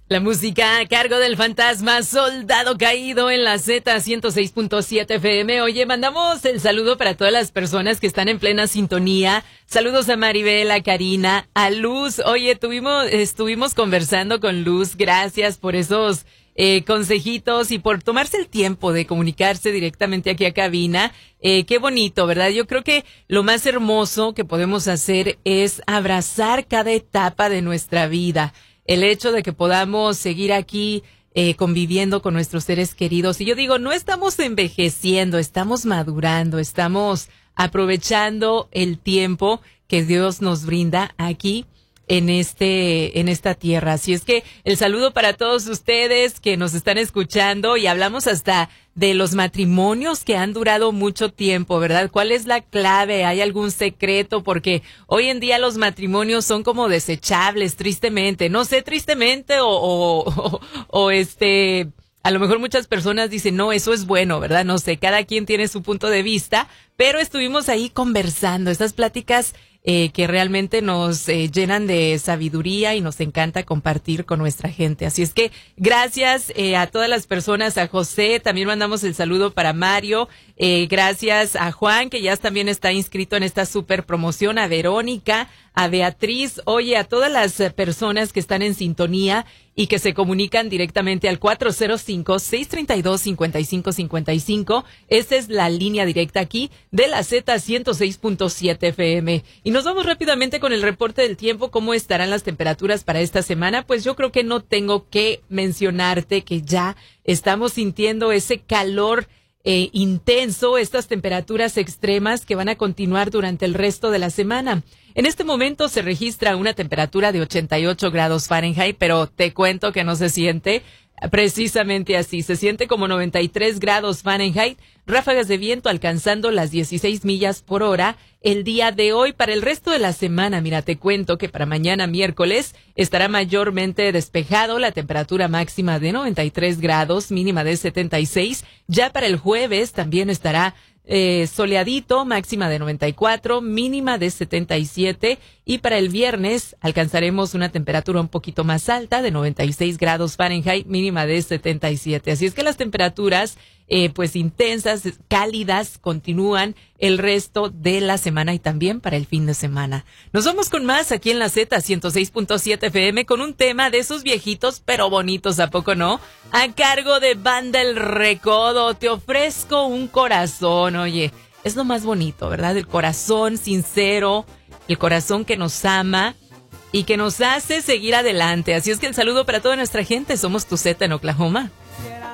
La música a cargo del fantasma Soldado Caído en la Z106.7 FM. Oye, mandamos el saludo para todas las personas que están en plena sintonía. Saludos a Maribel, a Karina, a Luz. Oye, estuvimos conversando con Luz. Gracias por esos consejitos y por tomarse el tiempo de comunicarse directamente aquí a cabina. Qué bonito, ¿verdad? Yo creo que lo más hermoso que podemos hacer es abrazar cada etapa de nuestra vida. El hecho de que podamos seguir aquí conviviendo con nuestros seres queridos. Y yo digo, no estamos envejeciendo, estamos madurando, estamos aprovechando el tiempo que Dios nos brinda aquí en esta tierra. Así es que el saludo para todos ustedes que nos están escuchando, y hablamos hasta de los matrimonios que han durado mucho tiempo, ¿verdad? ¿Cuál es la clave? ¿Hay algún secreto? Porque hoy en día los matrimonios son como desechables, tristemente. No sé, tristemente o a lo mejor muchas personas dicen, no, eso es bueno, ¿verdad? No sé, cada quien tiene su punto de vista, pero estuvimos ahí conversando, estas pláticas que realmente nos llenan de sabiduría y nos encanta compartir con nuestra gente. Así es que gracias a todas las personas, a José, también mandamos el saludo para Mario, gracias a Juan, que ya también está inscrito en esta super promoción, a Verónica, a Beatriz, oye, a todas las personas que están en sintonía y que se comunican directamente al 405-632-5555. Esta es la línea directa aquí de la Z106.7 FM. Y nos vamos rápidamente con el reporte del tiempo. ¿Cómo estarán las temperaturas para esta semana? Pues yo creo que no tengo que mencionarte que ya estamos sintiendo ese calor intenso, estas temperaturas extremas que van a continuar durante el resto de la semana. En este momento se registra una temperatura de 88 grados Fahrenheit, pero te cuento que no se siente precisamente así. Se siente como 93 grados Fahrenheit, ráfagas de viento alcanzando las 16 millas por hora el día de hoy. Para el resto de la semana, mira, te cuento que para mañana miércoles estará mayormente despejado, la temperatura máxima de 93 grados, mínima de 76. Ya para el jueves también estará soleadito, máxima de 94, mínima de 77, y para el viernes alcanzaremos una temperatura un poquito más alta de 96 grados Fahrenheit, mínima de 77. Así es que las temperaturas pues intensas, cálidas, continúan el resto de la semana y también para el fin de semana. Nos vamos con más aquí en la Z106.7 FM con un tema de esos viejitos pero bonitos, ¿a poco no? A cargo de Banda El Recodo. Te ofrezco un corazón. Oye, es lo más bonito, ¿verdad? El corazón sincero, el corazón que nos ama y que nos hace seguir adelante. Así es que el saludo para toda nuestra gente. Somos tu Z en Oklahoma.